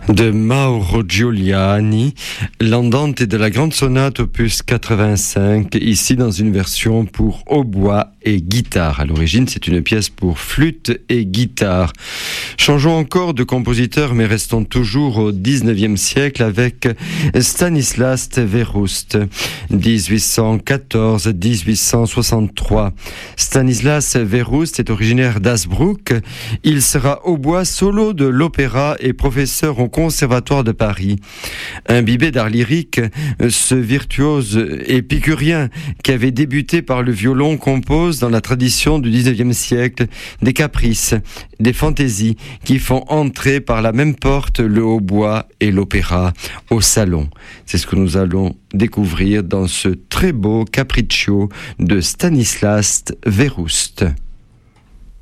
de Mauro Giuliani, l'andante de la grande sonate opus 85, ici dans une version pour hautbois et guitare. À l'origine, c'est une pièce pour flûte et guitare. Changeons encore de compositeur, mais restons toujours au 19e siècle avec Stanislas Werust, 1814-1863. Stanislas Werust est originaire d'Hasbrook. Il sera hautbois solo de l'opéra et professeur au Conservatoire de Paris. Imbibé d'art lyrique, ce virtuose épicurien qui avait débuté par le violon compose dans la tradition du 19e siècle des caprices, des fantaisies qui font entrer par la même porte le hautbois et l'opéra au salon. C'est ce que nous allons découvrir dans ce très beau capriccio de Stanislas Werust.